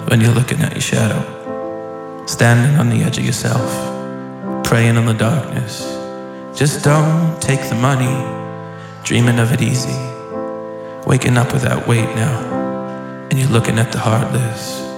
when you're looking at your shadow, standing on the edge of yourself, praying in the darkness. Just don't take the money, dreaming of it easy, waking up with that weight now, and you're looking at the heartless.